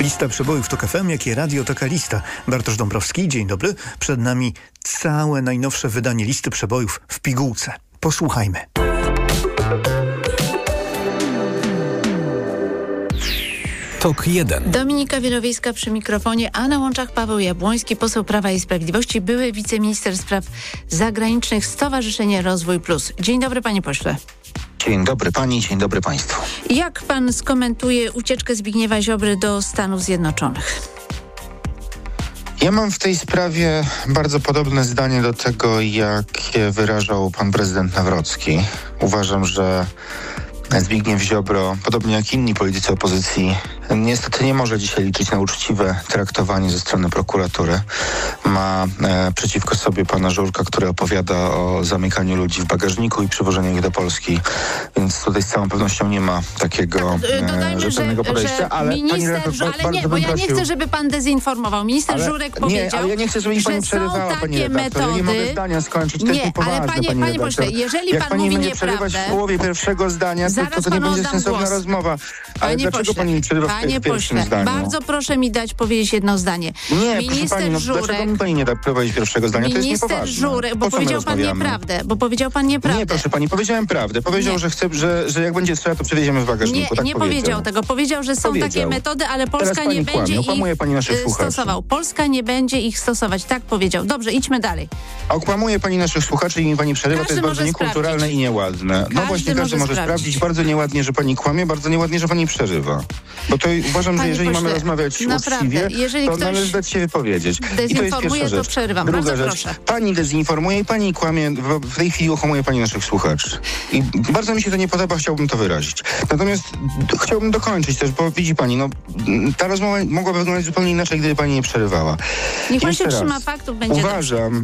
Lista przebojów TOK FM, jak i Radio Taka Lista. Bartosz Dąbrowski, dzień dobry. Przed nami całe najnowsze wydanie listy przebojów w pigułce. Posłuchajmy. TOK 1. Dominika Wielowiejska przy mikrofonie, a na łączach Paweł Jabłoński, poseł Prawa i Sprawiedliwości, były wiceminister spraw zagranicznych, Stowarzyszenie Rozwój Plus. Dzień dobry, panie pośle. Dzień dobry pani, dzień dobry państwu. Jak pan skomentuje ucieczkę Zbigniewa Ziobry do Stanów Zjednoczonych? Ja mam w tej sprawie bardzo podobne zdanie do tego, jakie wyrażał pan prezydent Nawrocki. Uważam, że Zbigniew Ziobro, podobnie jak inni politycy opozycji, niestety nie może dzisiaj liczyć na uczciwe traktowanie ze strony prokuratury. Ma przeciwko sobie pana Żurka, który opowiada o zamykaniu ludzi w bagażniku i przywożeniu ich do Polski. Więc tutaj z całą pewnością nie ma takiego rzetelnego podejścia. Ale ja nie chcę, żeby pan dezinformował. Minister Żurek powiedział, ale ja nie chcę, żeby pani przerywała, pani redaktor. Ja nie mogę zdania skończyć. To jest niepoważne, panie pośle, jeżeli jak pan mówi będzie nieprawdę... przerywać w połowie pierwszego zdania, to nie będzie sensowna rozmowa. Ale panie dlaczego pani mi przerywa w pierwszym zdaniu? Bardzo proszę mi dać powiedzieć jedno zdanie. Nie, proszę pani, dlaczego mi pani nie da prowadzić pierwszego zdania? To jest niepoważne. Minister Żurek, bo powiedział pan nieprawdę. Nie, proszę pani, powiedziałem prawdę. Powiedział, że chce, że jak będzie trzeba, to przewieziemy w bagażniku. Nie powiedział tego. Powiedział, że są takie metody, ale Polska nie będzie ich stosował. Polska nie będzie ich stosować. Tak powiedział. Dobrze, idźmy dalej. A okłamuje pani naszych słuchaczy i mi pani przerywa. To jest bardzo niekulturalne i nieładne. No właśnie, każdy może sprawdzić. Bardzo nieładnie, że pani kłamie, bardzo nieładnie, że pani przerywa. Bo to uważam, że jeżeli mamy rozmawiać uczciwie, to należy dać się wypowiedzieć. I to jest pierwsza rzecz. To przerywam. Druga rzecz. Pani dezinformuje i pani kłamie. W tej chwili okłamuje pani naszych słuchaczy. I bardzo mi się to nie podoba, chciałbym to wyrazić. Natomiast chciałbym dokończyć też, bo widzi pani, ta rozmowa mogłaby wyglądać zupełnie inaczej, gdyby pani nie przerywała. Niech pan się trzyma faktów, będzie uważam,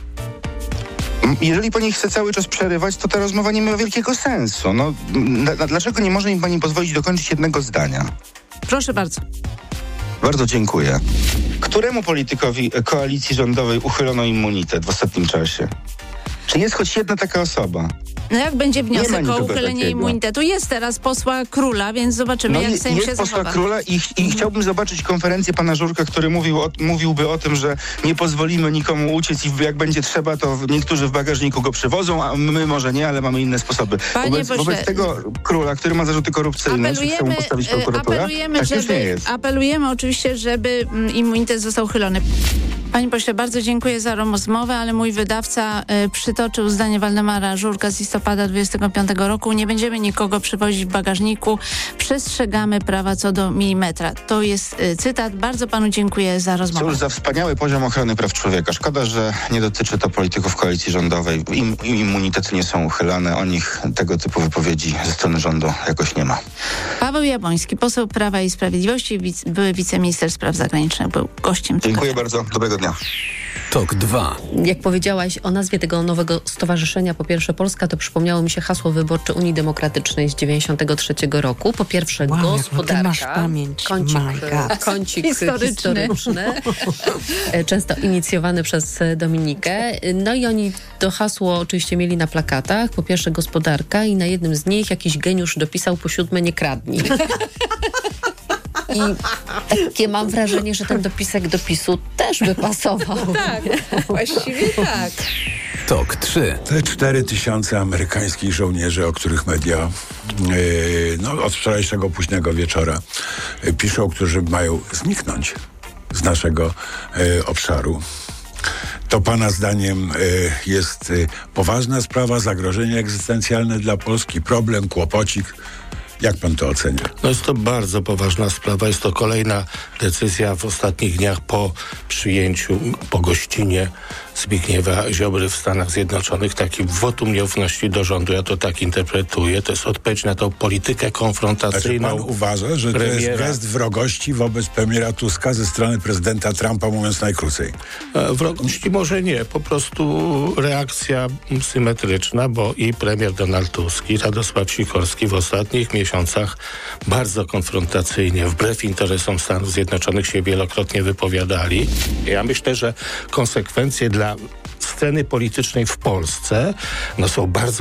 jeżeli pani chce cały czas przerywać, to ta rozmowa nie ma wielkiego sensu. Dlaczego nie może mi pani pozwolić dokończyć jednego zdania? Proszę bardzo. Bardzo dziękuję. Któremu politykowi koalicji rządowej uchylono immunitet w ostatnim czasie? Czy jest choć jedna taka osoba? No jak będzie wniosek o uchylenie immunitetu? Jest teraz posła Króla, więc zobaczymy, jak Sejm się posła zachowa. Króla i chciałbym zobaczyć konferencję pana Żurka, który mówiłby o tym, że nie pozwolimy nikomu uciec i jak będzie trzeba, to niektórzy w bagażniku go przywożą, a my może nie, ale mamy inne sposoby. Wobec tego Króla, który ma zarzuty korupcyjne, chce mu postawić prokuratura, apelujemy oczywiście, żeby immunitet został uchylony. Panie pośle, bardzo dziękuję za rozmowę, ale mój wydawca przytoczył zdanie Waldemara Żurka z listopada 25 roku. Nie będziemy nikogo przywozić w bagażniku. Przestrzegamy prawa co do milimetra. To jest cytat. Bardzo panu dziękuję za rozmowę. Cóż za wspaniały poziom ochrony praw człowieka. Szkoda, że nie dotyczy to polityków koalicji rządowej. Im immunitety nie są uchylane. O nich tego typu wypowiedzi ze strony rządu jakoś nie ma. Paweł Jabłoński, poseł Prawa i Sprawiedliwości, były wiceminister spraw zagranicznych, był gościem. Dziękuję bardzo. Dobrego dnia. TOK 2. Jak powiedziałaś o nazwie tego nowego stowarzyszenia, po pierwsze Polska, to przypomniało mi się hasło wyborcze Unii Demokratycznej z 93 roku. Po pierwsze gospodarka, masz pamięć. Kącik historyczny. Często inicjowany przez Dominikę. No i oni to hasło oczywiście mieli na plakatach. Po pierwsze gospodarka i na jednym z nich jakiś geniusz dopisał po 7 nie kradnij. I takie mam wrażenie, że ten dopisek do PiS-u też by pasował. Tak, właściwie tak. TOK 3. Te 4000 amerykańskich żołnierzy, o których media od wczorajszego późnego wieczora piszą, którzy mają zniknąć z naszego obszaru. To pana zdaniem jest poważna sprawa, zagrożenie egzystencjalne dla Polski, problem, kłopocik. Jak pan to ocenia? No jest to bardzo poważna sprawa. Jest to kolejna decyzja w ostatnich dniach po przyjęciu, po gościnie Zbigniewa Ziobry w Stanach Zjednoczonych. Taki wotum nieufności do rządu. Ja to tak interpretuję. To jest odpowiedź na tą politykę konfrontacyjną. Znaczy pan uważa, że premiera. To jest gest wrogości wobec premiera Tuska ze strony prezydenta Trumpa, mówiąc najkrócej? Wrogości może nie. Po prostu reakcja symetryczna, bo i premier Donald Tusk, i Radosław Sikorski w ostatnich miesiącach bardzo konfrontacyjnie, wbrew interesom Stanów Zjednoczonych się wielokrotnie wypowiadali. Ja myślę, że konsekwencje dla sceny politycznej w Polsce są bardzo